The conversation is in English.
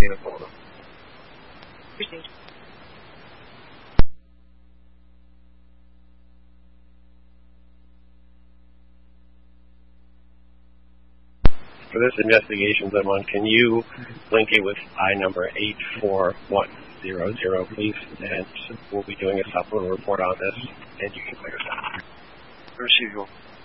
data for them. Received. For this investigation I'm on, can you link it with I number 84100, please? And we'll be doing a supplemental report on this, and you can clear it out. Receive.